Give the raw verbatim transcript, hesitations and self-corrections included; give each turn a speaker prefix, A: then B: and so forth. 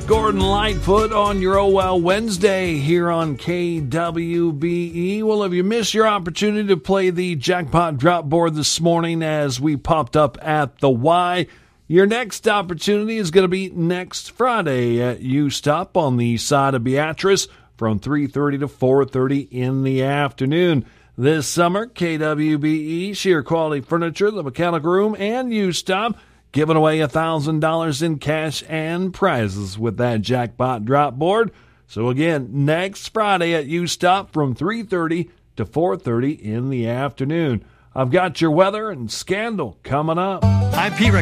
A: Gordon Lightfoot on your Oh Well Wednesday here on K W B E. Well, if you missed your opportunity to play the jackpot drop board this morning as we popped up at the Y, your next opportunity is going to be next Friday at U-Stop on the side of Beatrice from three thirty to four thirty in the afternoon. This summer, K W B E, Sheer Quality Furniture, the Mechanical Room, and U-Stop giving away one thousand dollars in cash and prizes with that jackpot drop board. So again, next Friday at U-Stop from three thirty to four thirty in the afternoon. I've got your weather and scandal coming up.
B: I P